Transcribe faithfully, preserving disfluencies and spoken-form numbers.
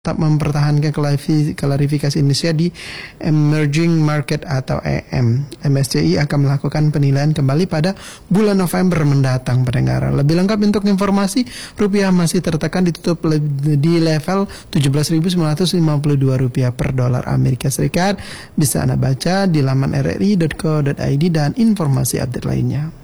tetap mempertahankan klarifikasi Indonesia di Emerging Market atau E M. M S C I akan melakukan penilaian kembali pada bulan November mendatang, pendengar. Lebih lengkap untuk informasi, rupiah masih tertekan ditutup di level tujuh belas ribu sembilan ratus lima puluh dua rupiah per dolar Amerika Serikat. Bisa Anda baca di laman r r i dot co dot i d dan informasi update lainnya.